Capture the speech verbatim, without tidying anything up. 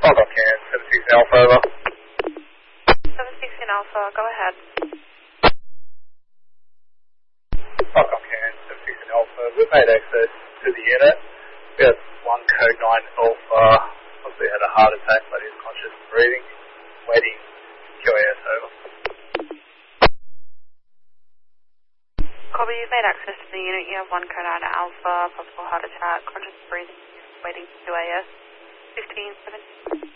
Falcon Can, seven six Alpha, over. seven six Alpha, go ahead. Falcon Can, seven six Alpha, we've made access to the unit. We have one code nine Alpha, obviously had a heart attack but is conscious and breathing. Waiting Q A S, over. Copy, you've made access to the unit. You have one code nine Alpha, possible heart attack, conscious breathing, waiting Q A S. fifteen seventeen.